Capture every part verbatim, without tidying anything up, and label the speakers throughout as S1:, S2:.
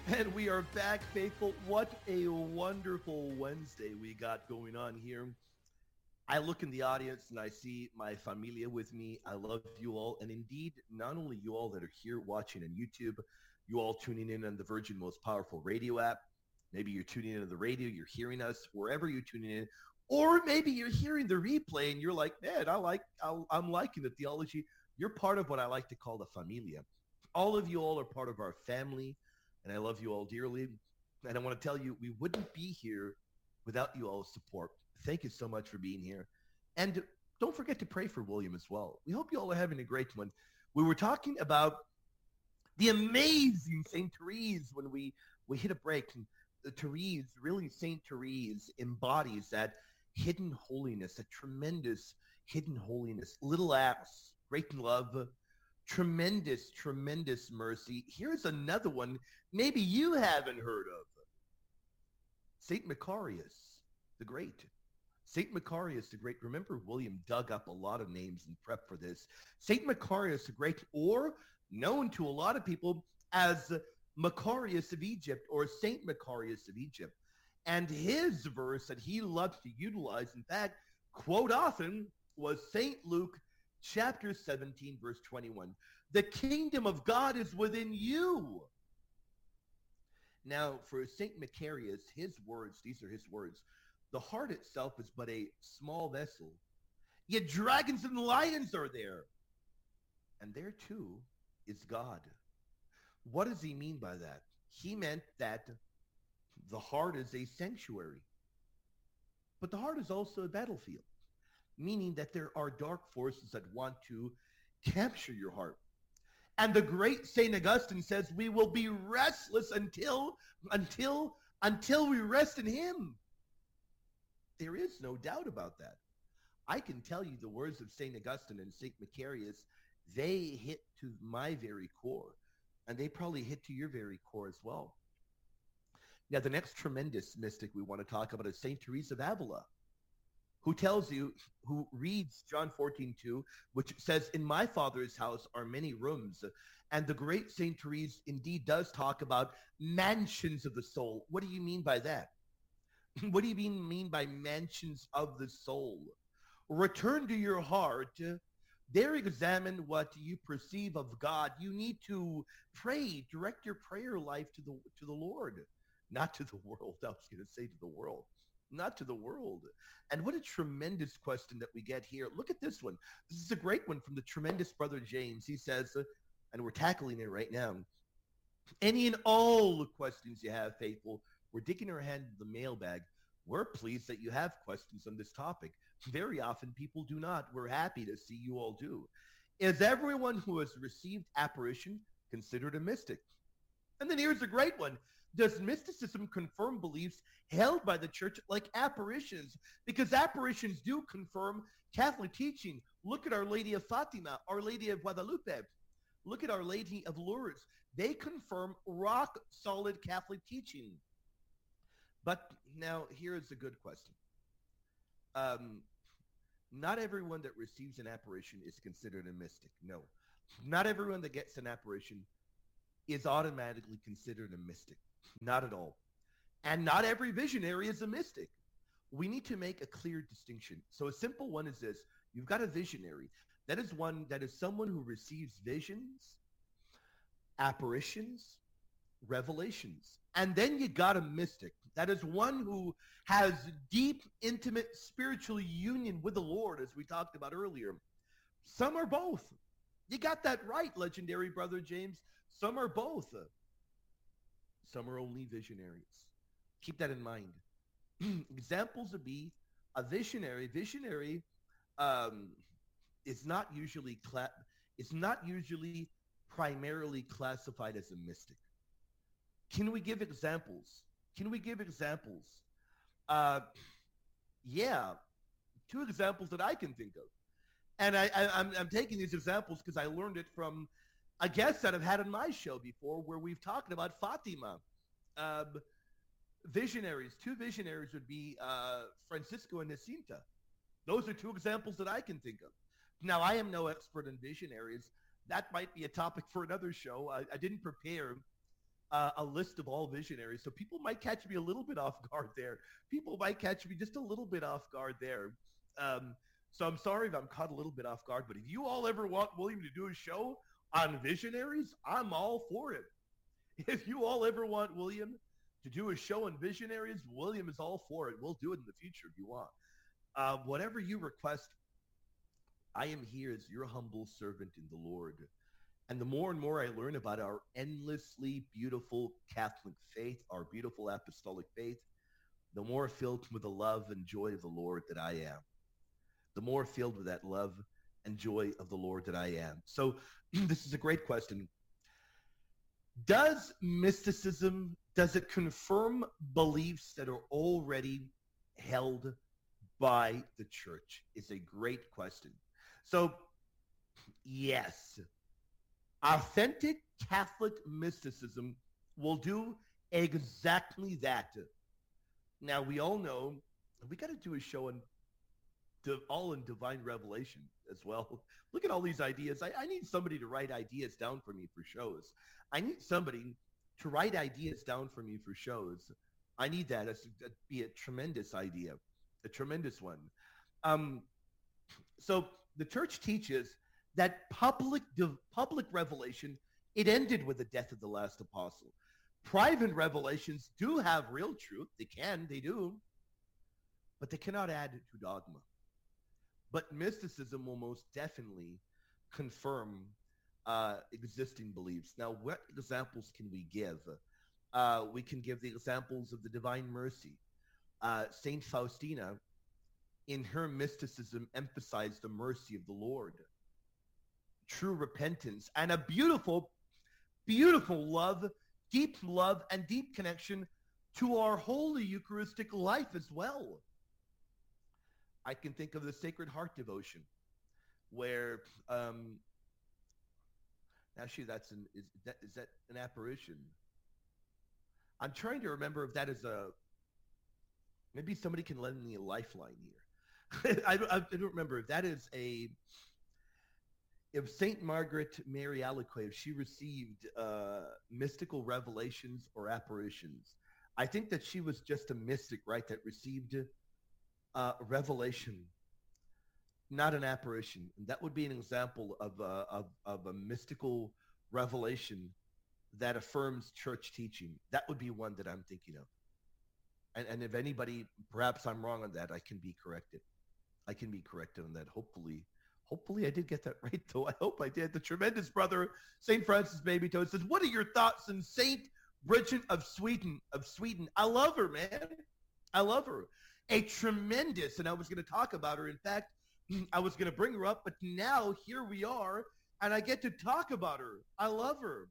S1: And we are back, faithful. What a wonderful Wednesday we got going on here. I look in the audience and I see my familia with me. I love you all. And indeed, not only you all that are here watching on YouTube, you all tuning in on the Virgin Most Powerful Radio app. Maybe you're tuning in on the radio, you're hearing us wherever you're tuning in. Or maybe you're hearing the replay and you're like, man, I like, I, I'm liking the theology. You're part of what I like to call the familia. All of you all are part of our family. And I love you all dearly. And I want to tell you, we wouldn't be here without you all's support. Thank you so much for being here. And don't forget to pray for William as well. We hope you all are having a great one. We were talking about the amazing Saint Therese when we, we hit a break. And Therese, really Saint Therese embodies that hidden holiness, a tremendous hidden holiness, little acts, great love, tremendous, tremendous mercy. Here's another one maybe you haven't heard of. Saint Macarius the Great. Saint Macarius the Great. Remember, William dug up a lot of names in prep for this. Saint Macarius the Great, or known to a lot of people as Macarius of Egypt or Saint Macarius of Egypt. And his verse that he loved to utilize, in fact, quote often, was Saint Luke chapter seventeen, verse twenty-one. The kingdom of God is within you. Now, for Saint Macarius, his words, these are his words. The heart itself is but a small vessel, yet dragons and lions are there. And there too is God. What does he mean by that? He meant that the heart is a sanctuary, but the heart is also a battlefield, meaning that there are dark forces that want to capture your heart. And the great Saint Augustine says we will be restless until, until, until we rest in him. There is no doubt about that. I can tell you the words of Saint Augustine and Saint Macarius, they hit to my very core, and they probably hit to your very core as well. Now, the next tremendous mystic we want to talk about is Saint Teresa of Avila, who tells you, who reads John fourteen two, which says, in my Father's house are many rooms. And the great Saint Therese indeed does talk about mansions of the soul. What do you mean by that? What do you mean, mean by mansions of the soul? Return to your heart. There examine what you perceive of God. You need to pray, direct your prayer life to the to the Lord, not to the world. I was going to say to the world. Not to the world. And what a tremendous question that we get here. Look at this one. This is a great one from the tremendous Brother James. He says, uh, and we're tackling it right now, any and all the questions you have, faithful, we're digging our hand in the mailbag. We're pleased that you have questions on this topic. Very often people do not. We're happy to see you all do. Is everyone who has received apparition considered a mystic? And then here's a great one. Does mysticism confirm beliefs held by the church like apparitions? Because apparitions do confirm Catholic teaching. Look at Our Lady of Fatima, Our Lady of Guadalupe. Look at Our Lady of Lourdes. They confirm rock solid Catholic teaching. But now here's a good question. Um, not everyone that receives an apparition is considered a mystic. No. Not everyone that gets an apparition is automatically considered a mystic. Not at all. And not every visionary is a mystic. We need to make a clear distinction. So a simple one is this. You've got a visionary. That is one that is someone who receives visions, apparitions, revelations. And then you got a mystic. That is one who has deep, intimate spiritual union with the Lord, as we talked about earlier. Some are both. You got that right, legendary Brother James. Some are both. Some are only visionaries. Keep that in mind. Examples would be a visionary. Visionary um, is not usually cla- it's not usually primarily classified as a mystic. Can we give examples? Can we give examples? Uh, yeah, two examples that I can think of. And I, I, I'm, I'm taking these examples because I learned it from a guest that I've had on my show before where we've talked about Fatima. Um, visionaries, two visionaries would be uh, Francisco and Jacinta. Those are two examples that I can think of. Now, I am no expert in visionaries. That might be a topic for another show. I, I didn't prepare uh, a list of all visionaries. So people might catch me a little bit off guard there. People might catch me just a little bit off guard there. Um, so I'm sorry if I'm caught a little bit off guard, but if you all ever want William to do a show on visionaries, I'm all for it. If you all ever want William to do a show on visionaries, William is all for it. We'll do it in the future if you want. Uh, whatever you request, I am here as your humble servant in the Lord. And the more and more I learn about our endlessly beautiful Catholic faith, our beautiful apostolic faith, the more filled with the love and joy of the Lord that I am. The more filled with that love and joy of the Lord that I am. So this is a great question. Does mysticism, does it confirm beliefs that are already held by the church? It's a great question. So, yes, authentic Catholic mysticism will do exactly that. Now, we all know we got to do a show on all in divine revelation as well. Look at all these ideas. I, I need somebody to write ideas down for me for shows. I need somebody to write ideas down for me for shows. I need that. That'd be a tremendous idea, a tremendous one. Um, so the church teaches that public public revelation, it ended with the death of the last apostle. Private revelations do have real truth. They can, they do, but they cannot add to dogma. But mysticism will most definitely confirm uh, existing beliefs. Now, what examples can we give? Uh, we can give the examples of the Divine Mercy. Uh, Saint Faustina, in her mysticism, emphasized the mercy of the Lord, true repentance, and a beautiful, beautiful love, deep love, and deep connection to our holy Eucharistic life as well. I can think of the Sacred Heart devotion, where um, actually that's an is that is that an apparition? I'm trying to remember if that is a maybe somebody can lend me a lifeline here. I, I, I don't remember if that is a if Saint Margaret Mary Alacoque, if she received uh, mystical revelations or apparitions. I think that she was just a mystic, right? That received Uh, revelation, not an apparition. And that would be an example of a, of, of a mystical revelation that affirms church teaching. That would be one that I'm thinking of. And, and if anybody, perhaps I'm wrong on that, I can be corrected. I can be corrected on that. Hopefully, hopefully I did get that right, though. I hope I did. The tremendous brother, Saint Francis Baby Toad, says, what are your thoughts on Saint Bridget of Sweden? Of Sweden? I love her, man. I love her. A tremendous, and I was going to talk about her. In fact, I was going to bring her up, but now here we are, and I get to talk about her. I love her.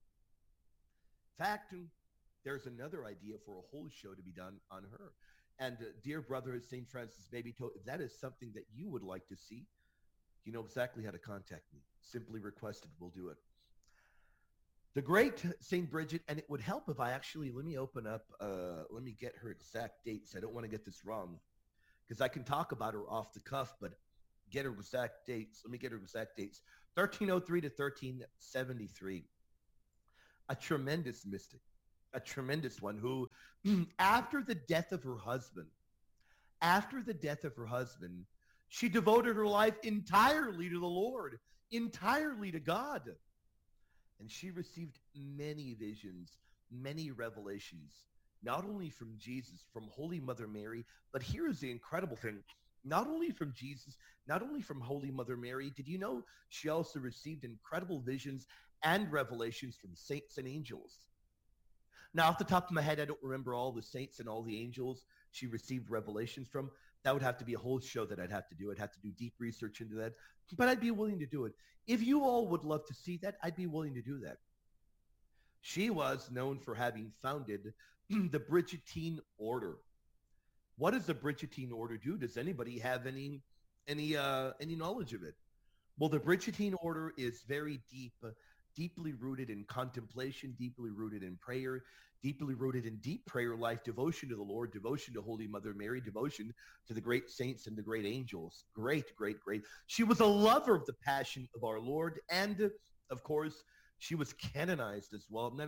S1: In fact, there's another idea for a whole show to be done on her. And uh, dear brother, Saint Francis Baby Toe, if that is something that you would like to see, you know exactly how to contact me. Simply request it. We'll do it. The great Saint Bridget, and it would help if I actually, let me open up, uh, let me get her exact dates. I don't want to get this wrong, because I can talk about her off the cuff, but get her exact dates. Let me get her exact dates. thirteen oh three to thirteen seventy-three. A tremendous mystic, a tremendous one who, after the death of her husband, after the death of her husband, she devoted her life entirely to the Lord, entirely to God. And she received many visions, many revelations, not only from Jesus, from Holy Mother Mary, but here is the incredible thing. Not only from Jesus, not only from Holy Mother Mary, did you know she also received incredible visions and revelations from saints and angels? Now, off the top of my head, I don't remember all the saints and all the angels she received revelations from. That would have to be a whole show that I'd have to do. I'd have to do deep research into that, but I'd be willing to do it. If you all would love to see that, I'd be willing to do that. She was known for having founded the Brigittine Order. What does the Brigittine Order do? Does anybody have any any uh, any knowledge of it? Well, the Brigittine Order is very deep, uh, deeply rooted in contemplation, deeply rooted in prayer, deeply rooted in deep prayer life, devotion to the Lord, devotion to Holy Mother Mary, devotion to the great saints and the great angels. Great, great, great. She was a lover of the passion of our Lord, and of course, she was canonized as well.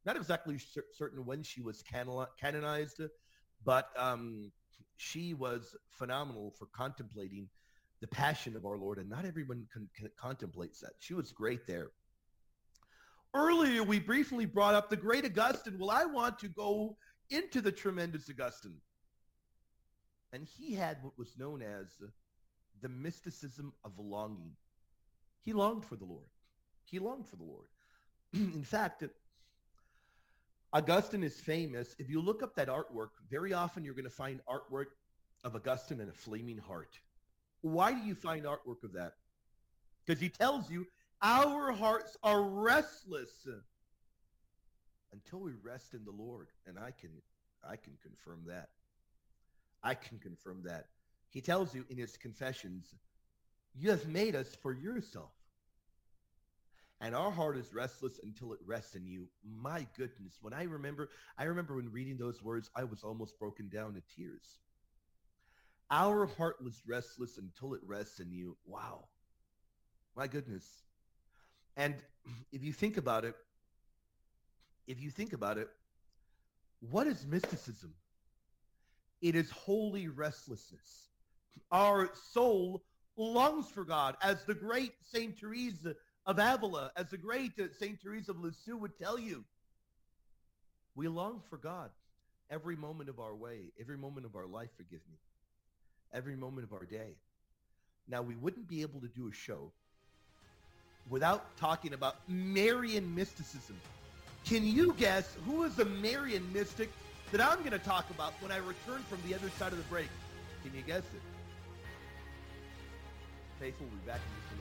S1: not exactly cer- certain when she was canal- canonized, but um, she was phenomenal for contemplating the passion of our Lord, and not everyone con- con- contemplates that. She was great there. Earlier, we briefly brought up the great Augustine. Well, I want to go into the tremendous Augustine. And he had what was known as the mysticism of longing. He longed for the Lord. He longed for the Lord. In fact, Augustine is famous. If you look up that artwork, very often you're going to find artwork of Augustine and a flaming heart. Why do you find artwork of that? Because he tells you our hearts are restless until we rest in the Lord. And I can, I can confirm that. I can confirm that. He tells you in his confessions, you have made us for yourself. And our heart is restless until it rests in you. My goodness, when I remember, I remember when reading those words, I was almost broken down to tears. Our heart was restless until it rests in you. Wow. My goodness. And if you think about it, if you think about it, what is mysticism? It is holy restlessness. Our soul longs for God, as the great Saint Teresa of Avila, as the great Saint Teresa of Lisieux would tell you. We long for God every moment of our way, every moment of our life, forgive me, every moment of our day. Now, we wouldn't be able to do a show without talking about Marian mysticism. Can you guess who is the Marian mystic that I'm going to talk about when I return from the other side of the break? Can you guess it? Faithful will be back in just a minute.